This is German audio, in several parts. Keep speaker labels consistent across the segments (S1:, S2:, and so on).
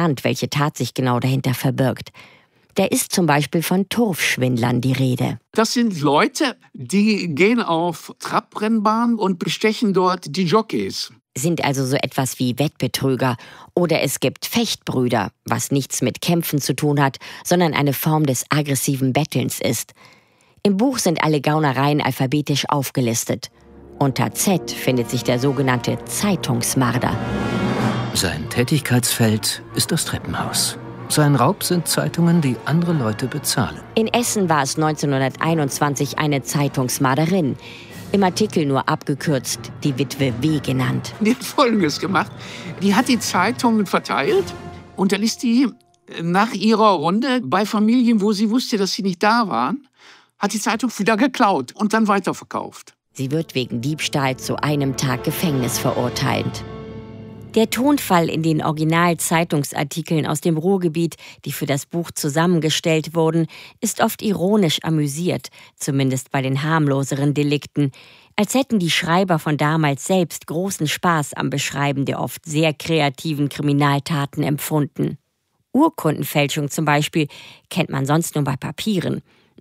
S1: geahnt, welche Tat sich genau dahinter verbirgt. Da ist zum Beispiel von Turfschwindlern die Rede.
S2: Das sind Leute, die gehen auf Trabrennbahnen und bestechen dort die Jockeys.
S1: Sind also so etwas wie Wettbetrüger. Oder es gibt Fechtbrüder, was nichts mit Kämpfen zu tun hat, sondern eine Form des aggressiven Bettelns ist. Im Buch sind alle Gaunereien alphabetisch aufgelistet. Unter Z findet sich der sogenannte Zeitungsmarder.
S3: Sein Tätigkeitsfeld ist das Treppenhaus. Sein Raub sind Zeitungen, die andere Leute bezahlen.
S1: In Essen war es 1921 eine Zeitungsmarderin. Im Artikel nur abgekürzt die Witwe W. genannt.
S2: Die hat Folgendes gemacht. Die hat die Zeitungen verteilt und dann ist die nach ihrer Runde bei Familien, wo sie wusste, dass sie nicht da waren, hat die Zeitung wieder geklaut und dann weiterverkauft.
S1: Sie wird wegen Diebstahl zu einem Tag Gefängnis verurteilt. Der Tonfall in den Original-Zeitungsartikeln aus dem Ruhrgebiet, die für das Buch zusammengestellt wurden, ist oft ironisch amüsiert, zumindest bei den harmloseren Delikten, als hätten die Schreiber von damals selbst großen Spaß am Beschreiben der oft sehr kreativen Kriminaltaten empfunden. Urkundenfälschung zum Beispiel kennt man sonst nur bei Papieren.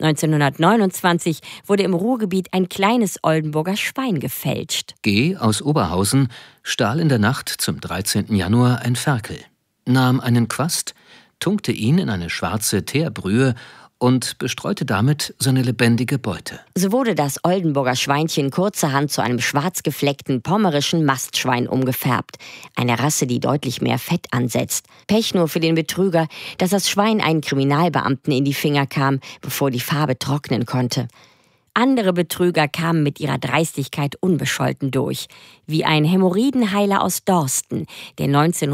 S1: 1929 wurde im Ruhrgebiet ein kleines Oldenburger Schwein gefälscht.
S3: G. aus Oberhausen stahl in der Nacht zum 13. Januar ein Ferkel, nahm einen Quast, tunkte ihn in eine schwarze Teerbrühe und bestreute damit seine lebendige Beute.
S1: So wurde das Oldenburger Schweinchen kurzerhand zu einem schwarz gefleckten pommerischen Mastschwein umgefärbt. Eine Rasse, die deutlich mehr Fett ansetzt. Pech nur für den Betrüger, dass das Schwein einen Kriminalbeamten in die Finger kam, bevor die Farbe trocknen konnte. Andere Betrüger kamen mit ihrer Dreistigkeit unbescholten durch. Wie ein Hämorrhoidenheiler aus Dorsten, der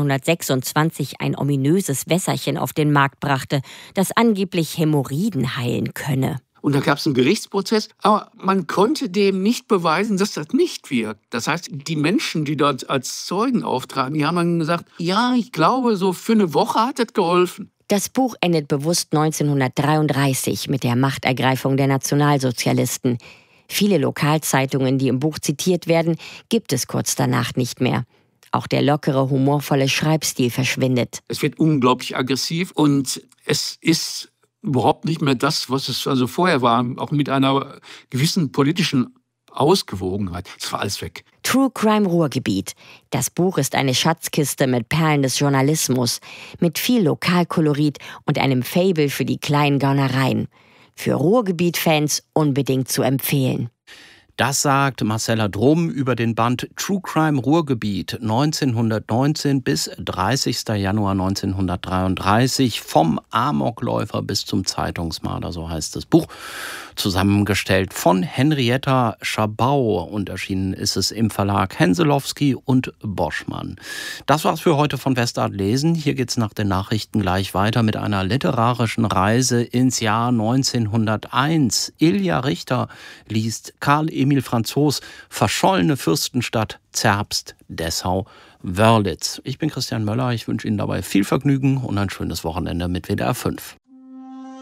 S1: 1926 ein ominöses Wässerchen auf den Markt brachte, das angeblich Hämorrhoiden heilen könne.
S2: Und da gab es einen Gerichtsprozess, aber man konnte dem nicht beweisen, dass das nicht wirkt. Das heißt, die Menschen, die dort als Zeugen auftraten, die haben dann gesagt, ja, ich glaube, so für eine Woche hat das geholfen.
S1: Das Buch endet bewusst 1933 mit der Machtergreifung der Nationalsozialisten. Viele Lokalzeitungen, die im Buch zitiert werden, gibt es kurz danach nicht mehr. Auch der lockere, humorvolle Schreibstil verschwindet.
S2: Es wird unglaublich aggressiv und es ist überhaupt nicht mehr das, was es also vorher war, auch mit einer gewissen politischen Ausgewogenheit. Es war alles weg.
S1: True Crime Ruhrgebiet. Das Buch ist eine Schatzkiste mit Perlen des Journalismus, mit viel Lokalkolorit und einem Faible für die kleinen Gaunereien. Für Ruhrgebiet-Fans unbedingt zu empfehlen.
S4: Das sagt Marcella Drum über den Band True Crime Ruhrgebiet 1919 bis 30. Januar 1933. Vom Amokläufer bis zum Zeitungsmarder, so heißt das Buch. Zusammengestellt von Henrietta Schabau und erschienen ist es im Verlag Henselowski und Boschmann. Das war's für heute von Westart lesen. Hier geht's nach den Nachrichten gleich weiter mit einer literarischen Reise ins Jahr 1901. Ilja Richter liest Karl Emil Franzos Verschollene Fürstenstadt, Zerbst, Dessau, Wörlitz. Ich bin Christian Möller. Ich wünsche Ihnen dabei viel Vergnügen und ein schönes Wochenende mit WDR 5.